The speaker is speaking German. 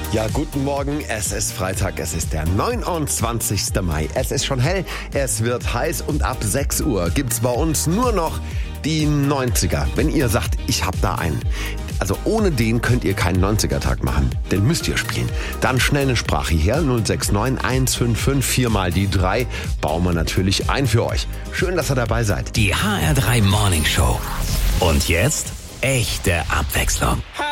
Ja, guten Morgen. Es ist Freitag. Es ist der 29. Mai. Es ist schon hell. Es wird heiß und ab 6 Uhr gibt's bei uns nur noch die 90er. Wenn ihr sagt, ich hab da einen. Also ohne den könnt ihr keinen 90er-Tag machen. Den müsst ihr spielen. Dann schnell eine Sprache her. 069 155 4 mal die 3. Bauen wir natürlich ein für euch. Schön, dass ihr dabei seid. Die HR3 Morning Show. Und jetzt echte Abwechslung.